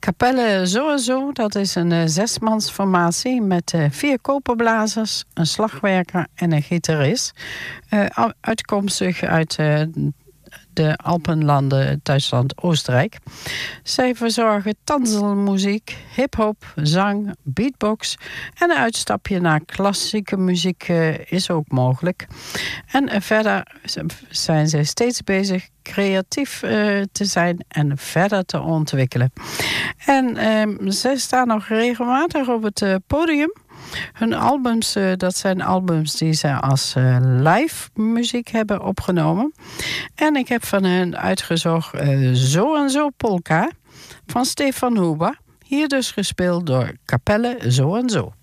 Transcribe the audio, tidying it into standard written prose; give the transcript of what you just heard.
Kapelle Zo en Zo, dat is een zesmansformatie met 4 koperblazers, een slagwerker en een gitarist. Uitkomstig uit de Alpenlanden, Duitsland, Oostenrijk. Zij verzorgen tanzelmuziek, hip-hop, zang, beatbox en een uitstapje naar klassieke muziek is ook mogelijk. En verder zijn zij steeds bezig creatief te zijn en verder te ontwikkelen. En zij staan nog regelmatig op het podium. Hun albums, dat zijn albums die ze als live muziek hebben opgenomen. En ik heb van hen uitgezocht Zo en Zo Polka van Stefan Huber. Hier dus gespeeld door Kapelle Zo en Zo.